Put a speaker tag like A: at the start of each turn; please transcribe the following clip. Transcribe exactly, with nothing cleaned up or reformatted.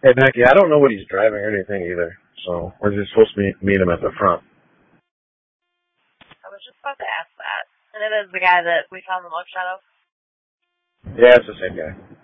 A: Hey, Becky, I don't know what he's driving or anything either, so we're just supposed to meet, meet him at the front.
B: I was just about to ask that. And it is the guy that we found the mugshot of?
A: Yeah, it's the same guy.